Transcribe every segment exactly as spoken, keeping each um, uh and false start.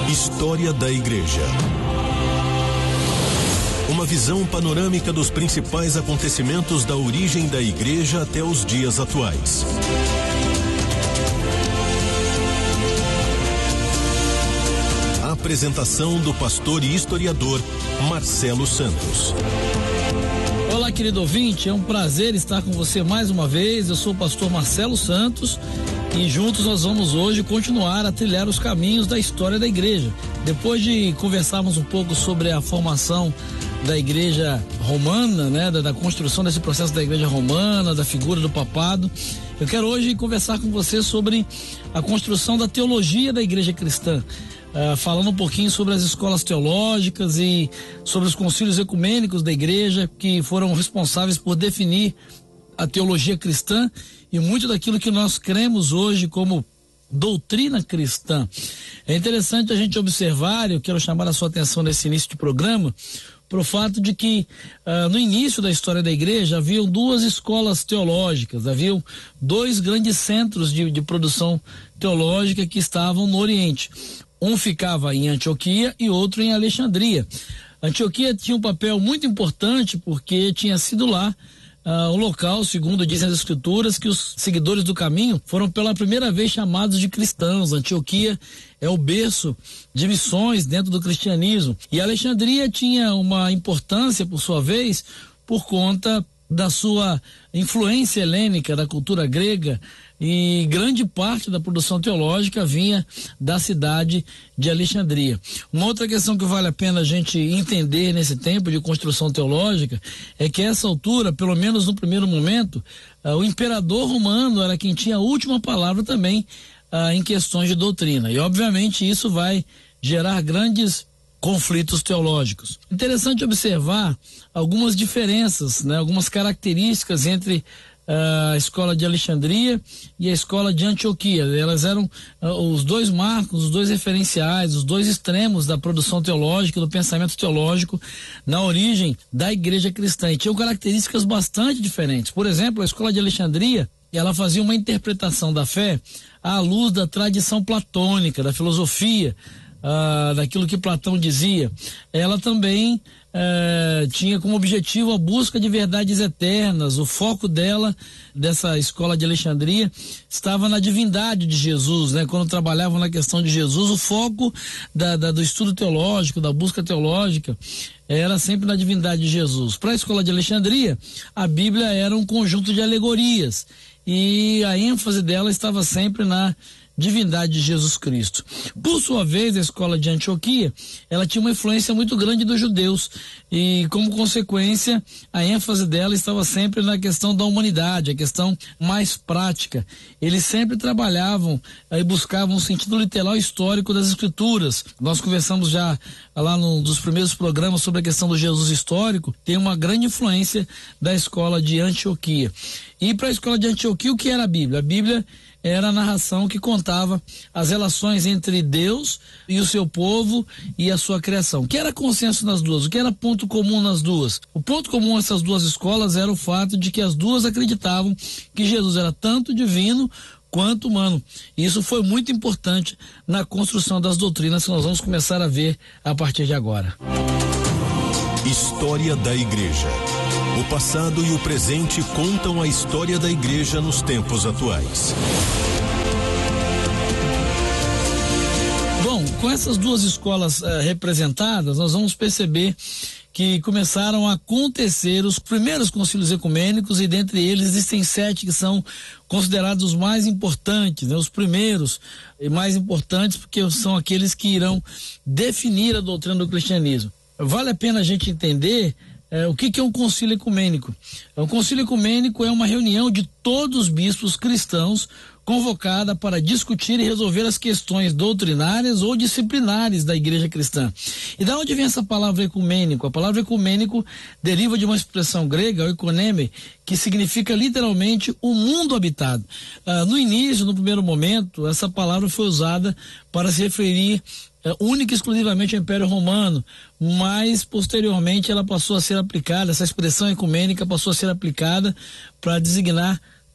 História da Igreja. Uma visão panorâmica dos principais acontecimentos da origem da Igreja até os dias atuais. A apresentação do pastor e historiador Marcelo Santos. Olá, querido ouvinte, é um prazer estar com você mais uma vez. Eu sou o pastor Marcelo Santos e juntos nós vamos hoje continuar a trilhar os caminhos da história da igreja. Depois de conversarmos um pouco sobre a formação da igreja romana, né, da, da construção desse processo da igreja romana, da figura do papado, eu quero hoje conversar com você sobre a construção da teologia da igreja cristã. Uh, falando um pouquinho sobre as escolas teológicas e sobre os concílios ecumênicos da igreja que foram responsáveis por definir a teologia cristã e muito daquilo que nós cremos hoje como doutrina cristã. É interessante a gente observar, eu quero chamar a sua atenção nesse início de programa, para o fato de que uh, no início da história da igreja haviam duas escolas teológicas, haviam dois grandes centros de, de produção teológica que estavam no Oriente. Um ficava em Antioquia e outro em Alexandria. Antioquia tinha um papel muito importante porque tinha sido lá uh, o local, segundo dizem as escrituras, que os seguidores do caminho foram pela primeira vez chamados de cristãos. Antioquia é o berço de missões dentro do cristianismo. E Alexandria tinha uma importância, por sua vez, por conta da sua influência helênica, da cultura grega, e grande parte da produção teológica vinha da cidade de Alexandria. Uma outra questão que vale a pena a gente entender nesse tempo de construção teológica é que a essa altura, pelo menos no primeiro momento, uh, o imperador romano era quem tinha a última palavra também uh, em questões de doutrina. E obviamente isso vai gerar grandes conflitos teológicos. Interessante observar algumas diferenças, né, algumas características entre a escola de Alexandria e a escola de Antioquia. Elas eram uh, os dois marcos, os dois referenciais, os dois extremos da produção teológica, do pensamento teológico na origem da igreja cristã. E tinham características bastante diferentes. Por exemplo, a escola de Alexandria, ela fazia uma interpretação da fé à luz da tradição platônica, da filosofia, uh, daquilo que Platão dizia. Ela também É, tinha como objetivo a busca de verdades eternas. O foco dela, dessa escola de Alexandria, estava na divindade de Jesus, né? Quando trabalhavam na questão de Jesus, o foco da, da, do estudo teológico, da busca teológica, era sempre na divindade de Jesus. Para a escola de Alexandria, a Bíblia era um conjunto de alegorias e a ênfase dela estava sempre na divindade de Jesus Cristo. Por sua vez, a escola de Antioquia, ela tinha uma influência muito grande dos judeus e, como consequência, a ênfase dela estava sempre na questão da humanidade, a questão mais prática. Eles sempre trabalhavam e buscavam um sentido literal histórico das escrituras. Nós conversamos já lá num dos primeiros programas sobre a questão do Jesus histórico, tem uma grande influência da escola de Antioquia. E para a escola de Antioquia, o que era a Bíblia? A Bíblia era a narração que contava as relações entre Deus e o seu povo e a sua criação. O que era consenso nas duas? O que era ponto comum nas duas? O ponto comum nessas duas escolas era o fato de que as duas acreditavam que Jesus era tanto divino quanto humano. E isso foi muito importante na construção das doutrinas que nós vamos começar a ver a partir de agora. História da Igreja. O passado e o presente contam a história da igreja nos tempos atuais. Bom, com essas duas escolas uh, representadas, nós vamos perceber que começaram a acontecer os primeiros concílios ecumênicos e dentre eles existem sete que são considerados os mais importantes, né? Os primeiros e mais importantes porque são aqueles que irão definir a doutrina do cristianismo. Vale a pena a gente entender É, o que, que é um concílio ecumênico? Um concílio ecumênico é uma reunião de todos os bispos cristãos convocada para discutir e resolver as questões doutrinárias ou disciplinares da igreja cristã. E da onde vem essa palavra ecumênico? A palavra ecumênico deriva de uma expressão grega, oikoneme, que significa literalmente o mundo habitado. Ah, no início, no primeiro momento, essa palavra foi usada para se referir É, única e exclusivamente ao Império Romano, mas posteriormente ela passou a ser aplicada, essa expressão ecumênica passou a ser aplicada para designar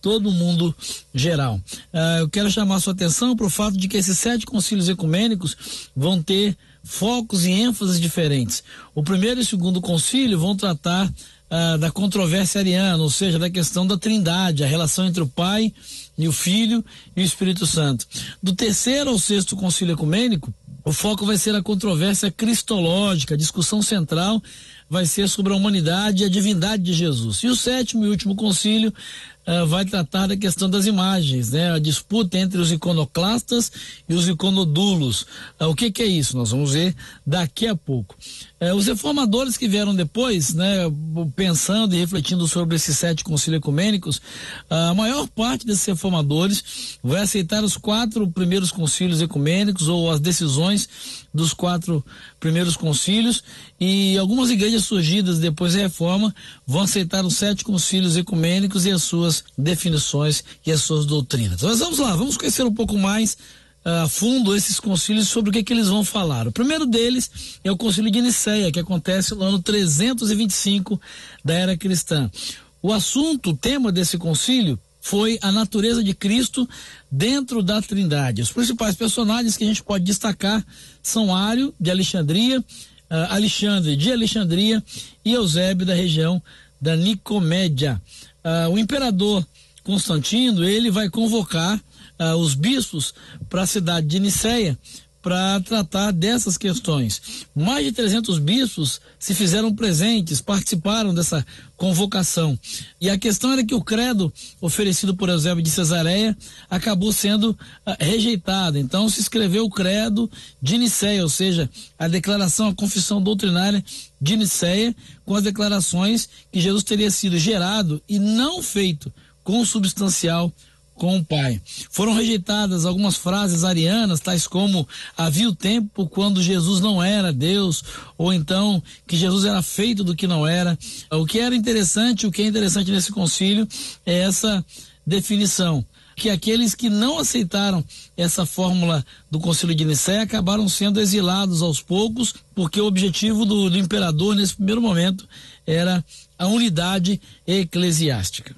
todo o mundo geral. Uh, eu quero chamar a sua atenção para o fato de que esses sete concílios ecumênicos vão ter focos e ênfases diferentes. O primeiro e o segundo concílio vão tratar uh, da controvérsia ariana, ou seja, da questão da trindade, a relação entre o Pai e o Filho e o Espírito Santo. Do terceiro ao sexto concílio ecumênico, o foco vai ser a controvérsia cristológica, a discussão central vai ser sobre a humanidade e a divindade de Jesus. E o sétimo e último concílio uh, vai tratar da questão das imagens, né? A disputa entre os iconoclastas e os iconodulos. Uh, o que que é isso? Nós vamos ver daqui a pouco. Uh, os reformadores que vieram depois, né, pensando e refletindo sobre esses sete concílios ecumênicos, uh, a maior parte desses reformadores vai aceitar os quatro primeiros concílios ecumênicos ou as decisões dos quatro primeiros concílios, e algumas igrejas surgidas depois da reforma vão aceitar os sete concílios ecumênicos e as suas definições e as suas doutrinas. Mas vamos lá, vamos conhecer um pouco mais a fundo esses concílios, sobre o que que eles vão falar. O primeiro deles é o concílio de Nicéia, que acontece no ano trezentos e vinte e cinco da era cristã. O assunto, o tema desse concílio foi a natureza de Cristo dentro da Trindade. Os principais personagens que a gente pode destacar são Ário, de Alexandria, uh, Alexandre, de Alexandria, e Eusébio, da região da Nicomédia. Uh, o imperador Constantino, ele vai convocar uh, os bispos para a cidade de Nicéia para tratar dessas questões. Mais de trezentos bispos se fizeram presentes, participaram dessa convocação. E a questão era que o credo oferecido por Eusébio de Cesareia acabou sendo uh, rejeitado. Então se escreveu o credo de Nicéia, ou seja, a declaração, a confissão doutrinária de Nicéia, com as declarações que Jesus teria sido gerado e não feito consubstancial com o Pai. Foram rejeitadas algumas frases arianas, tais como havia o tempo quando Jesus não era Deus, ou então que Jesus era feito do que não era. O que era interessante, o que é interessante nesse concílio é essa definição, que aqueles que não aceitaram essa fórmula do concílio de Nicéia acabaram sendo exilados aos poucos, porque o objetivo do, do imperador nesse primeiro momento era a unidade eclesiástica.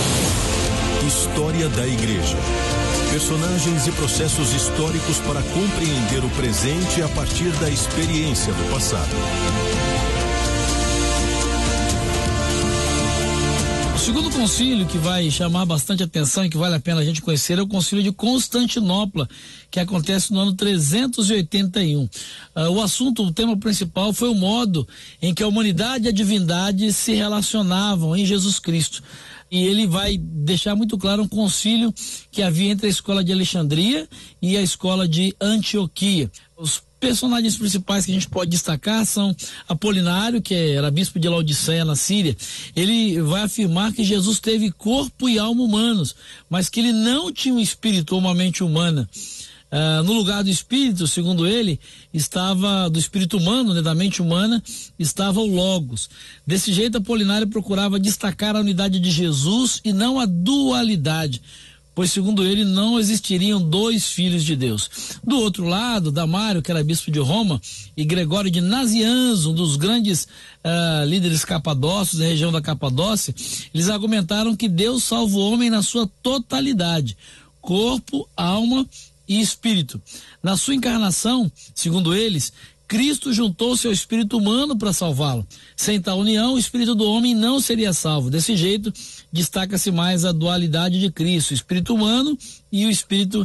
História da Igreja. Personagens e processos históricos para compreender o presente a partir da experiência do passado. O segundo concílio que vai chamar bastante atenção e que vale a pena a gente conhecer é o concílio de Constantinopla, que acontece no ano trezentos e oitenta e um. Uh, o assunto, o tema principal foi o modo em que a humanidade e a divindade se relacionavam em Jesus Cristo. E ele vai deixar muito claro um concílio que havia entre a escola de Alexandria e a escola de Antioquia. Os personagens principais que a gente pode destacar são Apolinário, que era bispo de Laodiceia, na Síria. Ele vai afirmar que Jesus teve corpo e alma humanos, mas que ele não tinha um espírito ou uma mente humana. Uh, no lugar do espírito, segundo ele, estava, do espírito humano, né, da mente humana, estava o Logos. Desse jeito, Apolinário procurava destacar a unidade de Jesus e não a dualidade, pois segundo ele não existiriam dois filhos de Deus. Do outro lado, Damário, que era bispo de Roma, e Gregório de Nazianzo, um dos grandes uh, líderes capadócios da região da Capadócia, eles argumentaram que Deus salva o homem na sua totalidade, corpo, alma e espírito. Na sua encarnação, segundo eles, Cristo juntou-se ao espírito humano para salvá-lo. Sem tal união, o espírito do homem não seria salvo. Desse jeito, destaca-se mais a dualidade de Cristo, o espírito humano e o espírito